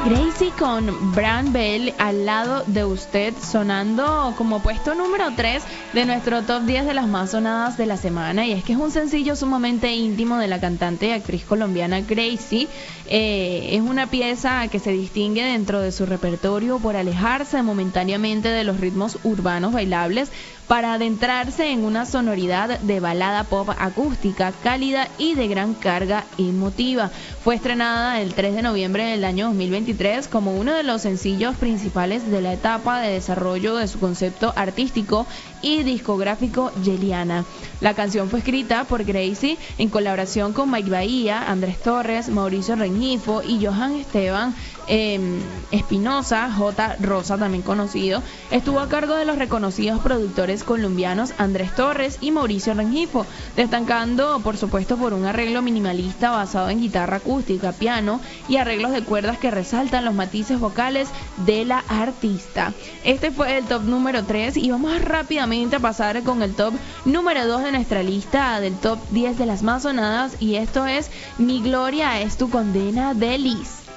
Gracie con Brand Bell al lado de usted, sonando como puesto número 3 de nuestro top 10 de las más sonadas de la semana. Y es que es un sencillo sumamente íntimo de la cantante y actriz colombiana Gracie. Es una pieza que se distingue dentro de su repertorio por alejarse momentáneamente de los ritmos urbanos bailables para adentrarse en una sonoridad de balada pop acústica, cálida y de gran carga emotiva. Fue estrenada el 3 de noviembre del año 2023 como uno de los sencillos principales de la etapa de desarrollo de su concepto artístico y discográfico Yeliana. La canción fue escrita por Gracie en colaboración con Mike Bahía, Andrés Torres, Mauricio Rengifo y Johan Esteban Espinosa, J. Rosa también conocido. Estuvo a cargo de los reconocidos productores colombianos Andrés Torres y Mauricio Rengifo, destacando por supuesto por un arreglo minimalista basado en guitarra acústica, piano y arreglos de cuerdas que resaltan los matices vocales de la artista. Este fue el top número 3 y vamos rápidamente a pasar con el top número 2 de nuestra lista del top 10 de las más sonadas, y esto es Mi Gloria es tu condena de Liz.